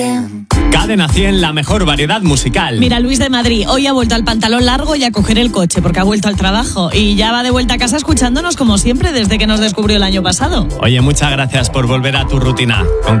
Cadena 100, la mejor variedad musical. Mira, Luis de Madrid, hoy ha vuelto al pantalón largo y a coger el coche porque ha vuelto al trabajo y ya va de vuelta a casa escuchándonos como siempre desde que nos descubrió el año pasado. Oye, muchas gracias por volver a tu rutina. Con